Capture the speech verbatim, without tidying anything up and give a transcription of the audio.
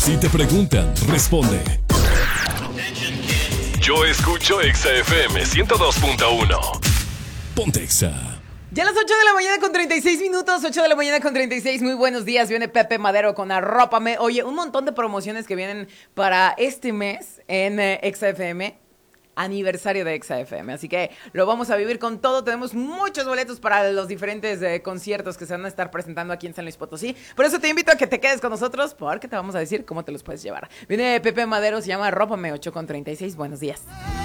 Si te preguntan, responde. Yo escucho Exa F M ciento dos punto uno. Ponte Exa. Ya a las ocho de la mañana con treinta y seis minutos, ocho de la mañana con treinta y seis, muy buenos días, viene Pepe Madero con Arrópame. Oye, un montón de promociones que vienen para este mes en eh, Exa F M. Aniversario de Exa F M, así que lo vamos a vivir con todo. Tenemos muchos boletos para los diferentes eh, conciertos que se van a estar presentando aquí en San Luis Potosí. Por eso te invito a que te quedes con nosotros, porque te vamos a decir cómo te los puedes llevar. Viene Pepe Madero, se llama Arrópame, ocho con treinta y seis. Buenos días.